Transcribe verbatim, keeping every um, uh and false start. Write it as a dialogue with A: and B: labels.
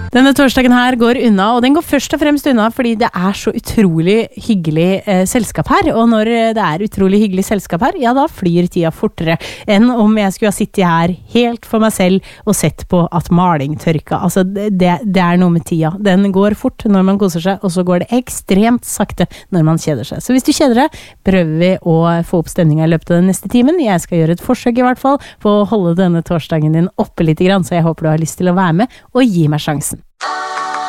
A: Denne torsdagen her går unna, og den går først og fremst unna fordi det er så utrolig hyggelig eh, selskap her, og når det er utrolig hyggelig selskap her, ja da flyr tida fortere enn om jeg skulle ha sittet her helt for meg selv og sett på at maling tørka. Altså det, det er noe med tida. Den går fort når man koser seg, og så går det ekstremt sakte når man kjeder seg. Så hvis du kjeder deg, prøver vi å få opp stemninga i løpet av den neste timen. Jeg skal gjøre et forsøk i hvert fall på å holde denne torsdagen din oppe litt grann, så jeg håper du har lyst til å være med og gi meg sjansen.